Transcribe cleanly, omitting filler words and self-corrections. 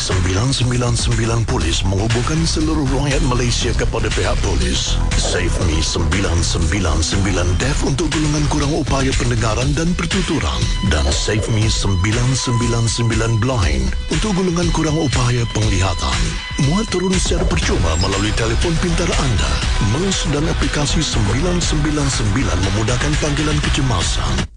999 Polis menghubungkan seluruh rakyat Malaysia kepada pihak polis. Save Me 999 Deaf untuk golongan kurang upaya pendengaran dan pertuturan, dan Save Me 999 Blind untuk golongan kurang upaya penglihatan. Muat turun secara percuma melalui telefon pintar anda. MERS dan aplikasi 999 memudahkan panggilan kecemasan.